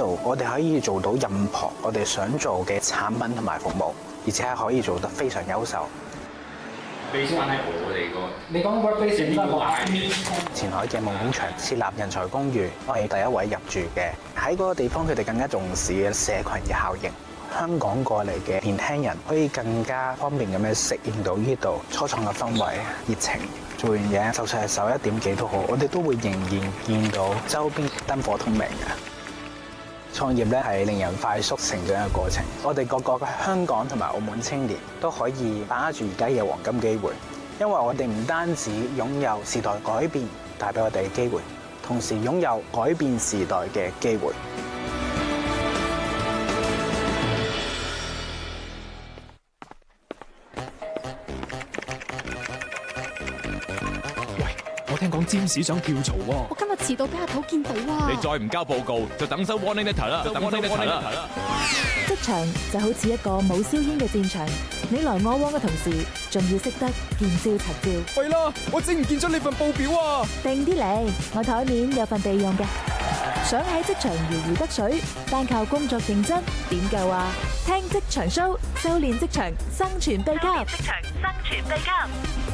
度，我哋可以做到任何我哋想做嘅產品同埋服務，而且係可以做得非常優秀。 你先喺我哋個， 你講 workplace 要買前海嘅夢工場設立人才公寓，我係第一位入住嘅。喺嗰個地方，佢哋更加重視嘅社群嘅效應。香港過嚟嘅年輕人可以更加方便咁樣適應到呢度初創嘅氛圍、熱情。做完嘢，就算係11點幾都好，我哋都會仍然見到周邊燈火通明嘅。創業咧係令人快速成長嘅過程。我哋個個香港同埋澳門青年都可以把握住而家嘅黃金機會，因為我哋唔單止擁有時代改變帶俾我哋嘅機會，同時擁有改變時代嘅機會。 聽講占士想跳槽喎， 我今日遲到俾阿頭見到啊！ 你再唔交報告，就等收 warning letter 啦，就等 warning letter 啦。 職場就好似一個冇硝煙嘅戰場，你來我往嘅同時，仲要識得見招拆招。 喂啦，我整唔見咗你份報表啊！ 定啲嚟，我台面有份備用嘅。想喺職場如魚得水，單靠工作認真點夠啊？聽職場 show， 修煉職場生存秘笈。職場生存秘笈。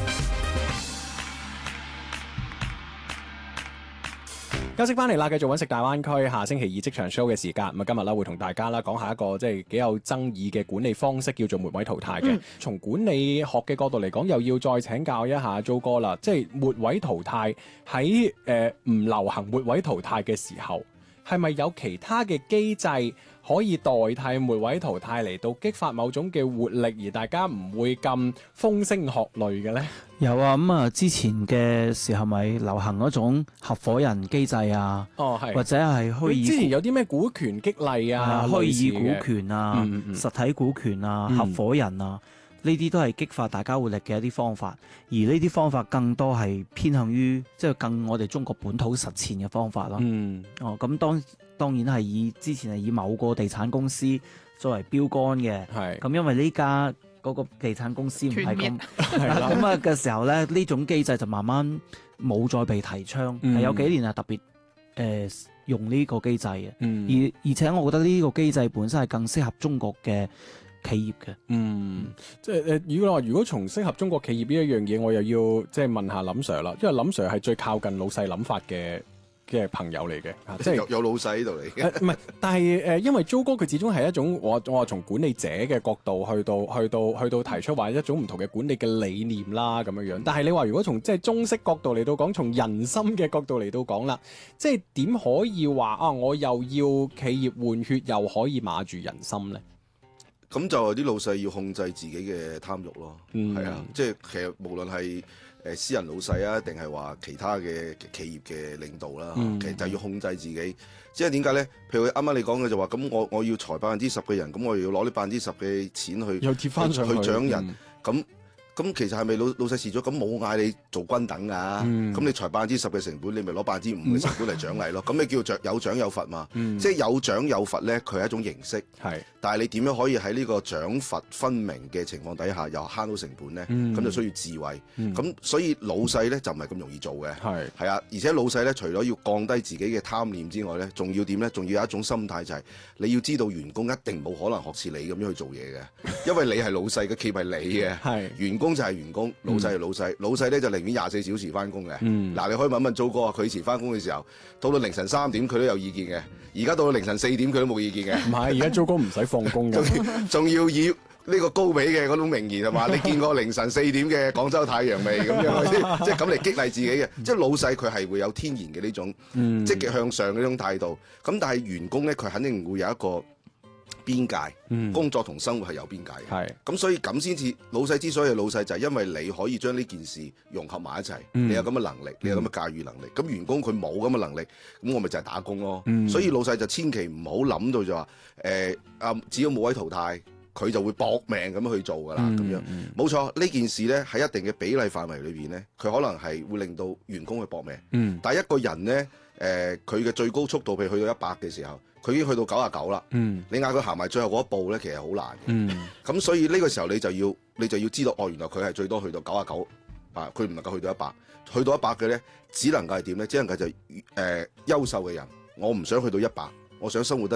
休息翻嚟啦，繼續揾食大灣區。下星期二職場 show 嘅時間，咁啊今日啦會同大家啦講下一個即係幾有爭議嘅管理方式，叫做末位淘汰嘅。從管理學嘅角度嚟講，又要再請教一下租哥啦。即係末位淘汰喺唔流行末位淘汰嘅時候，係咪有其他嘅機制可以代替末位淘汰嚟到激發某種嘅活力，而大家唔會咁風聲鶴唳嘅呢？ 有啊，之前嘅時候咪流行嗰種合夥人機制啊， 係或者係虛擬。 之前有啲咩股權激勵啊， 虛擬股權啊，實體股權啊，合夥人啊，呢啲都係激發大家活力嘅一啲方法。而呢啲方法更多係偏向於即係更我哋中國本土實踐嘅方法咯。咁當然係之前係以某個地產公司作為標杆嘅。咁因為呢家嗰個地產公司唔係咁咁嘅時候咧，呢種機制就慢慢冇再被提倡。係有幾年係特別用呢個機制嘅。而且我覺得呢個機制本身係更適合中國嘅企業嘅。 即係如果從適合中國企業呢一樣嘢，我又要即係問下林 Sir 啦，因為林 Sir 係最靠近老細諗法嘅朋友嚟嘅，即係有老細喺度嚟嘅。 唔係，但係因為租哥佢始終係一種我話從管理者嘅角度去到提出話一種唔同嘅管理嘅理念啦咁樣樣。但係你話如果從即係中式角度嚟到講，從人心嘅角度嚟到講啦，即係點可以話啊？我又要企業換血，又可以馬住人心呢？ 咁就啲老細要控制自己嘅貪欲咯。係啊，即係其實無論係私人老細啊，定係話其他嘅企業嘅領導啦，其實就要控制自己。即係點解咧？譬如啱啱你講嘅就話，咁我要裁10%嘅人，咁我又要攞呢10%嘅錢去又貼翻上去獎人，咁其實係咪老細蝕咗？咁冇嗌你做均等㗎。咁你裁10%嘅成本，你咪攞5%嘅成本嚟獎勵咯。咁你叫有獎有罰嘛？即係有獎有罰咧，佢係一種形式。但係你點樣可以喺呢個獎罰分明嘅情況底下，又慳到成本咧？咁就需要智慧。咁所以老細咧就唔係咁容易做嘅。係啊，而且老細咧除咗要降低自己嘅貪念之外咧，仲要點咧？仲要有一種心態就係你要知道員工一定冇可能學似你咁樣去做嘢嘅，因為你係老細嘅企業係你嘅，員工就係員工，老細係老細，老細咧就寧願24小時翻工嘅。嗱，你可以問租哥啊，佢以前翻工嘅時候，到凌晨3點佢都有意見嘅，而家到凌晨4點佢都冇意見嘅。 唔係，而家租哥唔使放工嘅， 仲要以呢個高比嘅嗰種名言係嘛？你見過凌晨4點嘅廣州太陽未？咁樣即係咁嚟激勵自己嘅。即係老細佢係會有天然嘅呢種積極向上嘅呢種態度。咁但係員工咧，佢肯定會有一個邊界，工作同生活係有邊界嘅。咁所以咁先至老細之所以係老細，就係因為你可以將呢件事融合埋一齊，你有咁嘅能力，你有咁嘅駕馭能力。咁員工佢冇咁嘅能力，咁我咪就係打工咯。所以老細就千祈唔好諗到就話只要冇位淘汰，佢就會搏命咁樣去做㗎啦。咁樣冇錯，呢件事咧喺一定嘅比例範圍裏邊咧，佢可能係會令到員工去搏命。但係一個人咧，佢嘅最高速度譬如去到100嘅時候，佢已經去到99啦。你嗌佢行埋最後嗰一步咧，其實好難。咁所以呢個時候你就要知道，原來佢係最多去到99啊，佢唔能夠去到100。去到100嘅咧，只能夠係點咧？只能夠就優秀嘅人，我唔想去到100，我想生活得